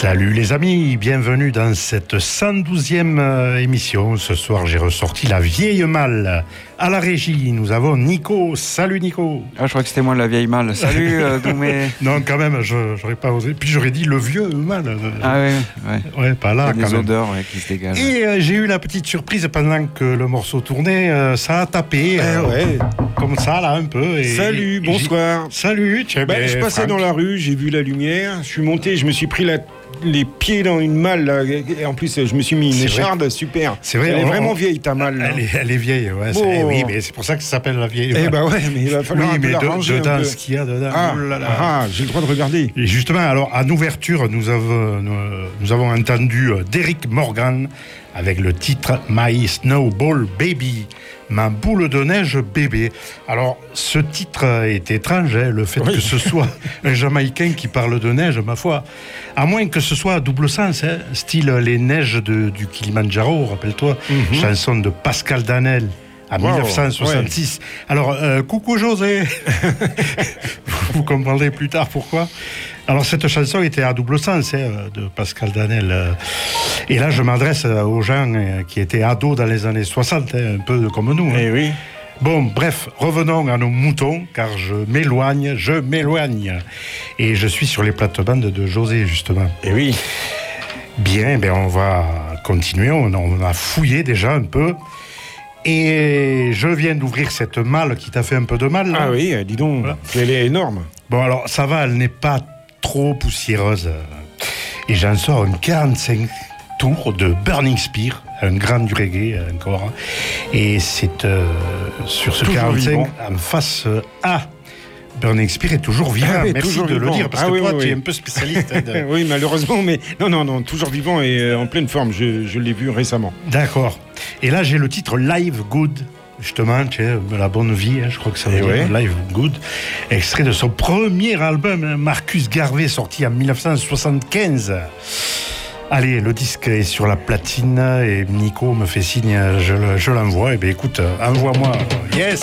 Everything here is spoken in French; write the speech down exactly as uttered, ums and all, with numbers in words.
Salut les amis, bienvenue dans cette cent douzième euh, émission. Ce soir, j'ai ressorti la vieille malle. À la régie, nous avons Nico. Salut Nico. Ah, je crois que c'était moi la vieille malle. Salut euh, Doumé. Non, quand même, je, j'aurais pas osé. Puis j'aurais dit le vieux mal. Ah oui, ouais. Ouais, pas là. Il y a quand des même. odeurs ouais, qui se dégagent. Et euh, j'ai eu la petite surprise pendant que le morceau tournait, euh, ça a tapé. Euh, Eh ouais. Comme ça, là, un peu. Et, Salut, et bonsoir. j'ai- Salut, tu es Ben, je passais dans la rue, j'ai vu la lumière, je suis monté, je me suis pris la- les pieds dans une malle, là, et en plus je me suis mis une C'est écharde, super. C'est vrai, Elle est on- vraiment on- vieille ta malle. Là. Elle est, elle est vieille, ouais. c'est- Oh. eh oui, mais c'est pour ça que ça s'appelle la vieille Eh malle. ben ouais, mais il va falloir Oui, un peu mais la de- ranger un dedans, peu. ce qu'il y a dedans. Ah, oh là là. ah, j'ai le droit de regarder. Et justement, alors, en ouverture, nous avons, nous, nous avons entendu euh, Derrick Morgan avec le titre My Snowball Baby, ma boule de neige bébé. Alors, ce titre est étrange, hein, le fait Oui. que ce soit un Jamaïcain qui parle de neige, ma foi. À moins que ce soit à double sens, hein, style Les neiges de, du Kilimandjaro, rappelle-toi, Mhm. chanson de Pascal Danel. À Wow, dix-neuf cent soixante-six. Alors, euh, coucou José. Vous comprendrez plus tard pourquoi. Alors, cette chanson était à double sens hein, de Pascal Danel. euh. Et là, je m'adresse aux gens euh, qui étaient ados dans les années soixante, hein, un peu comme nous. hein. Eh oui. Bon, bref, revenons à nos moutons, car je m'éloigne, je m'éloigne. Et je suis sur les plates-bandes de José, justement. Eh oui. Bien, ben on va continuer. On a, on a fouillé déjà un peu. Et je viens d'ouvrir cette malle qui t'a fait un peu de mal. là. Ah oui, dis donc, Voilà. elle est énorme. Bon, alors, ça va, elle n'est pas trop poussiéreuse. Et j'en sors un quarante-cinq tours de Burning Spear, un grand du reggae encore. Et c'est euh, sur ce Toujours quarante-cinq, vivant. en face euh, A. Burning Spear est toujours vivant. Ah oui, Merci toujours de le vivant. dire, parce Ah que oui, toi, oui, tu es oui. un peu spécialiste. hein, de- Oui, malheureusement, mais non, non, non, toujours vivant et euh, en pleine forme, je, je l'ai vu récemment. D'accord. Et là, j'ai le titre Live Good, justement, tu sais, de la bonne vie, hein, je crois que ça veut Eh dire ouais. Live Good, extrait de son premier album, hein, Marcus Garvey, sorti en dix-neuf cent soixante-quinze. Allez, le disque est sur la platine et Nico me fait signe, je, le- je l'envoie. Et bien écoute, euh, envoie-moi. Yes!